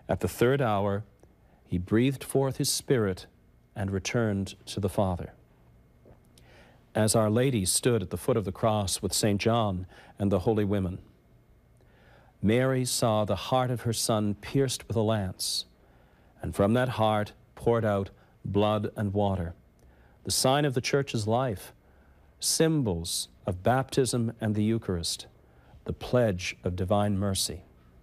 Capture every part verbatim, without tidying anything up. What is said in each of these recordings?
At the third hour, he breathed forth his Spirit and returned to the Father. As Our Lady stood at the foot of the cross with Saint John and the holy women, Mary saw the heart of her Son pierced with a lance, and from that heart poured out blood and water, the sign of the Church's life, symbols of baptism and the Eucharist, the pledge of divine mercy.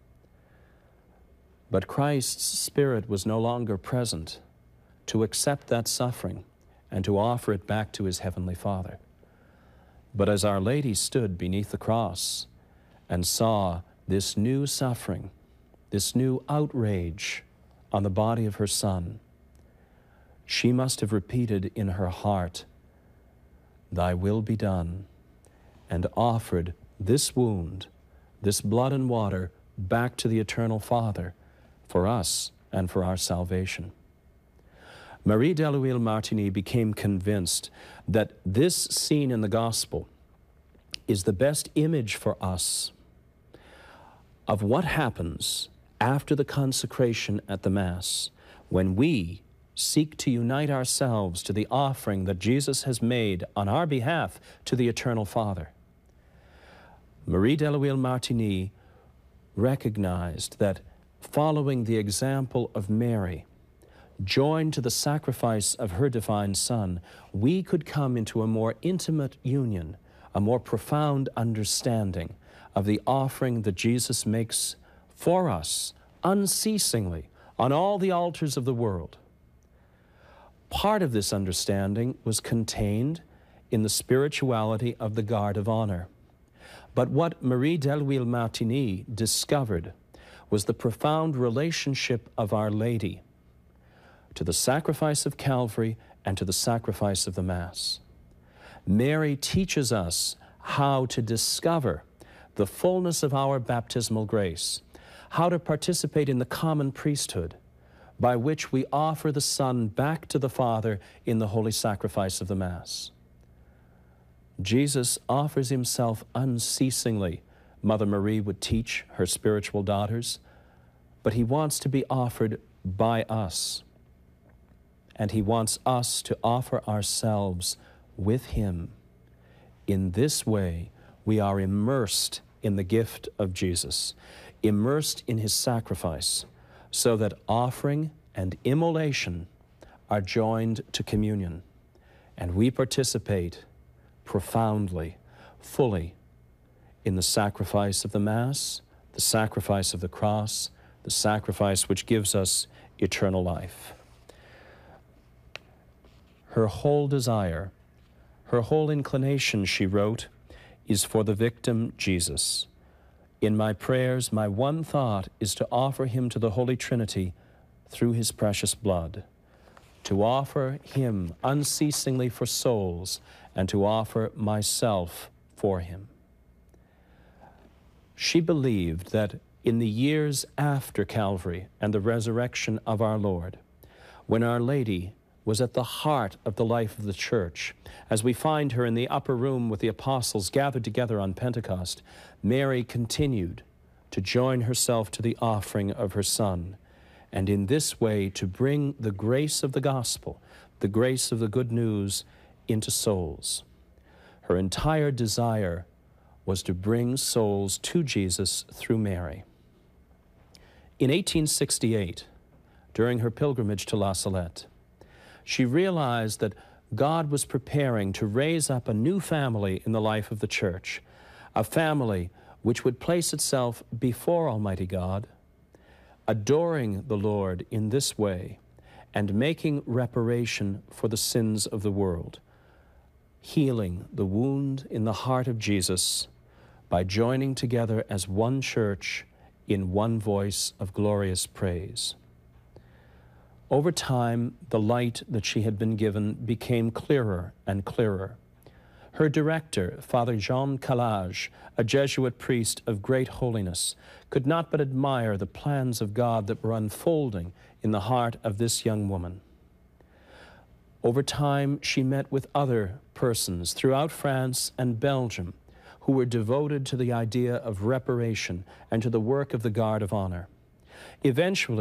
But Christ's Spirit was no longer present to accept that suffering and to offer it back to his heavenly Father. But as Our Lady stood beneath the cross and saw this new suffering, this new outrage on the body of her Son, she must have repeated in her heart, "Thy will be done," and offered this wound, this blood and water, back to the Eternal Father for us and for our salvation. Marie Delouille-Martigny became convinced that this scene in the Gospel is the best image for us of what happens after the consecration at the Mass, when we seek to unite ourselves to the offering that Jesus has made on our behalf to the Eternal Father. Marie Delouille-Martigny recognized that following the example of Mary, joined to the sacrifice of her divine Son, we could come into a more intimate union, a more profound understanding of the offering that Jesus makes for us unceasingly on all the altars of the world. Part of this understanding was contained in the spirituality of the Guard of Honor. But what Marie Delouille-Martigny discovered was the profound relationship of Our Lady to the sacrifice of Calvary and to the sacrifice of the Mass. Mary teaches us how to discover the fullness of our baptismal grace, how to participate in the common priesthood by which we offer the Son back to the Father in the holy sacrifice of the Mass. Jesus offers himself unceasingly, Mother Marie would teach her spiritual daughters, but he wants to be offered by us. And he wants us to offer ourselves with him. In this way, we are immersed in the gift of Jesus, immersed in his sacrifice, so that offering and immolation are joined to communion, and we participate profoundly, fully, in the sacrifice of the Mass, the sacrifice of the cross, the sacrifice which gives us eternal life. Her whole desire, her whole inclination, she wrote, is for the victim Jesus. In my prayers, my one thought is to offer him to the Holy Trinity through his precious blood, to offer him unceasingly for souls, and to offer myself for him. She believed that in the years after Calvary and the resurrection of our Lord, when Our Lady was at the heart of the life of the Church, as we find her in the upper room with the apostles gathered together on Pentecost, Mary continued to join herself to the offering of her Son, and in this way to bring the grace of the gospel, the grace of the good news, into souls. Her entire desire was to bring souls to Jesus through Mary. In eighteen sixty-eight, during her pilgrimage to La Salette, she realized that God was preparing to raise up a new family in the life of the Church, a family which would place itself before Almighty God, adoring the Lord in this way and making reparation for the sins of the world, healing the wound in the heart of Jesus by joining together as one church in one voice of glorious praise. Over time, the light that she had been given became clearer and clearer. Her director, Father Jean Calage, a Jesuit priest of great holiness, could not but admire the plans of God that were unfolding in the heart of this young woman. Over time, she met with other persons throughout France and Belgium who were devoted to the idea of reparation and to the work of the Guard of Honor. Eventually,